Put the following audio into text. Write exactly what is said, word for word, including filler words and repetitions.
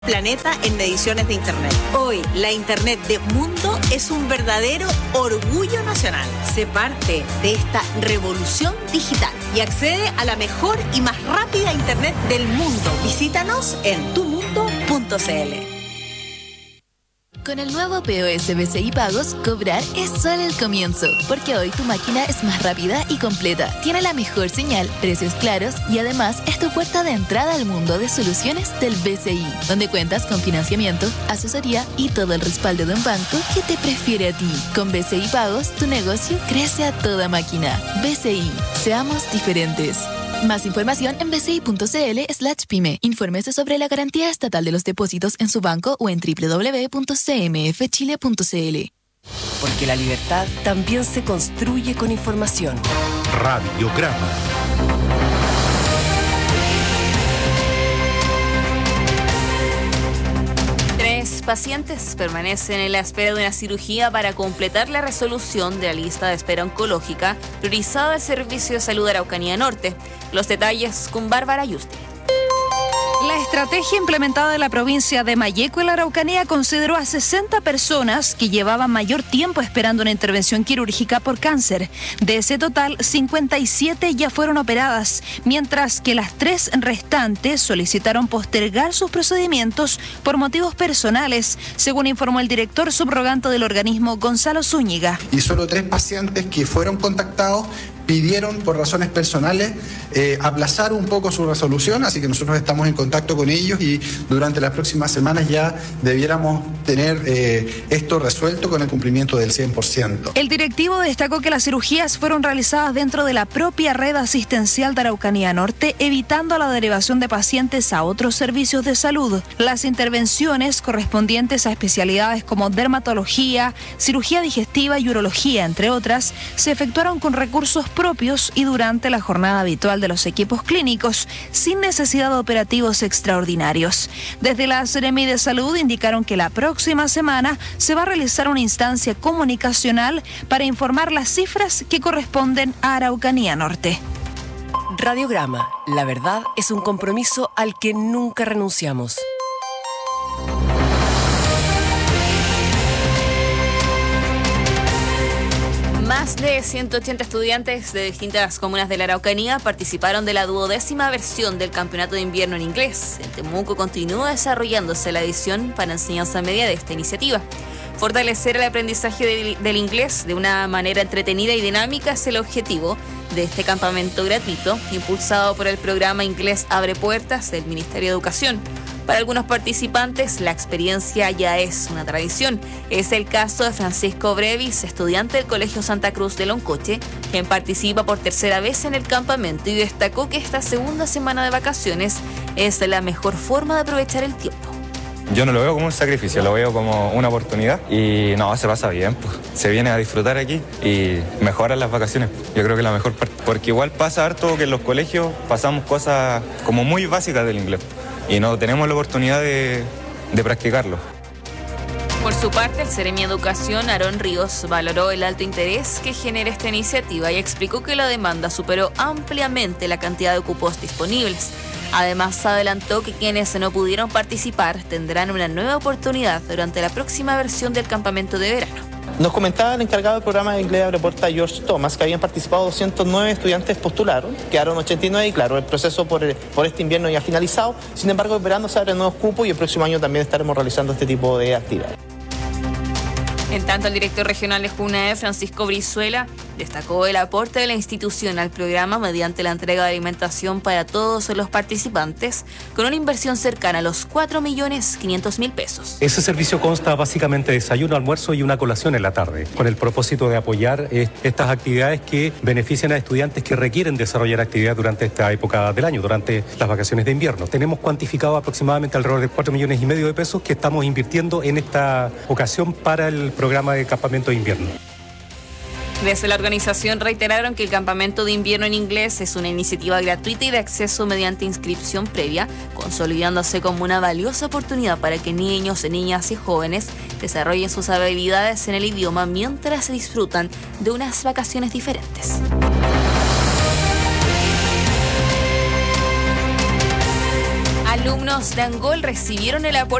Planeta en mediciones de Internet. Hoy, la Internet de Mundo es un verdadero orgullo nacional. Sé parte de esta revolución digital y accede a la mejor y más rápida Internet del mundo. Visítanos en tu mundo punto c l. Con el nuevo P O S B C I Pagos, cobrar es solo el comienzo, porque hoy tu máquina es más rápida y completa, tiene la mejor señal, precios claros y además es tu puerta de entrada al mundo de soluciones del B C I, donde cuentas con financiamiento, asesoría y todo el respaldo de un banco que te prefiere a ti. Con B C I Pagos, tu negocio crece a toda máquina. B C I, seamos diferentes. Más información en b c i punto c l slash pyme. Infórmese sobre la garantía estatal de los depósitos en su banco o en w w w punto c m f chile punto c l. Porque la libertad también se construye con información. Radiograma. Tres pacientes permanecen en la espera de una cirugía para completar la resolución de la lista de espera oncológica priorizada al Servicio de Salud de Araucanía Norte. Los detalles con Bárbara Yuste. La estrategia implementada en la provincia de Malleco en la Araucanía consideró a sesenta personas que llevaban mayor tiempo esperando una intervención quirúrgica por cáncer. De ese total, cincuenta y siete ya fueron operadas, mientras que las tres restantes solicitaron postergar sus procedimientos por motivos personales, según informó el director subrogante del organismo, Gonzalo Zúñiga. Y solo tres pacientes que fueron contactados pidieron por razones personales eh, aplazar un poco su resolución, así que nosotros estamos en contacto con ellos y durante las próximas semanas ya debiéramos tener eh, esto resuelto con el cumplimiento del cien por ciento. El directivo destacó que las cirugías fueron realizadas dentro de la propia red asistencial de Araucanía Norte, evitando la derivación de pacientes a otros servicios de salud. Las intervenciones correspondientes a especialidades como dermatología, cirugía digestiva y urología, entre otras, se efectuaron con recursos propios y durante la jornada habitual de los equipos clínicos, sin necesidad de operativos extraordinarios. Desde la Seremi de Salud indicaron que la próxima semana se va a realizar una instancia comunicacional para informar las cifras que corresponden a Araucanía Norte. Radiograma. La verdad es un compromiso al que nunca renunciamos. Más de ciento ochenta estudiantes de distintas comunas de la Araucanía participaron de la duodécima versión del Campeonato de Invierno en Inglés. En Temuco continúa desarrollándose la edición para enseñanza media de esta iniciativa. Fortalecer el aprendizaje de, del inglés de una manera entretenida y dinámica es el objetivo de este campamento gratuito, impulsado por el programa Inglés Abre Puertas del Ministerio de Educación. Para algunos participantes, la experiencia ya es una tradición. Es el caso de Francisco Brevis, estudiante del Colegio Santa Cruz de Loncoche, quien participa por tercera vez en el campamento y destacó que esta segunda semana de vacaciones es la mejor forma de aprovechar el tiempo. Yo no lo veo como un sacrificio, lo veo como una oportunidad y no, se pasa bien, pues. Se viene a disfrutar aquí y mejoran las vacaciones. Yo creo que es la mejor parte, porque igual pasa harto que en los colegios pasamos cosas como muy básicas del inglés y no tenemos la oportunidad de, de practicarlo. Por su parte, el Seremi Educación, Aarón Ríos, valoró el alto interés que genera esta iniciativa y explicó que la demanda superó ampliamente la cantidad de cupos disponibles. Además, adelantó que quienes no pudieron participar tendrán una nueva oportunidad durante la próxima versión del campamento de verano. Nos comentaba el encargado del programa de Inglés Abre Puertas, George Thomas, que habían participado doscientos nueve estudiantes postularon, quedaron ochenta y nueve y claro, el proceso por, el, por este invierno ya ha finalizado. Sin embargo, el verano se abren nuevos cupos y el próximo año también estaremos realizando este tipo de actividades. En tanto, el director regional de JUNAEV, Francisco Brizuela, destacó el aporte de la institución al programa mediante la entrega de alimentación para todos los participantes, con una inversión cercana a los cuatro millones quinientos mil pesos. Ese servicio consta básicamente de desayuno, almuerzo y una colación en la tarde, con el propósito de apoyar eh, estas actividades que benefician a estudiantes que requieren desarrollar actividad durante esta época del año, durante las vacaciones de invierno. Tenemos cuantificado aproximadamente alrededor de cuatro millones y medio de pesos que estamos invirtiendo en esta ocasión para el programa de campamento de invierno. Desde la organización reiteraron que el campamento de invierno en inglés es una iniciativa gratuita y de acceso mediante inscripción previa, consolidándose como una valiosa oportunidad para que niños, niñas y jóvenes desarrollen sus habilidades en el idioma mientras se disfrutan de unas vacaciones diferentes. Alumnos de Angol recibieron el aporte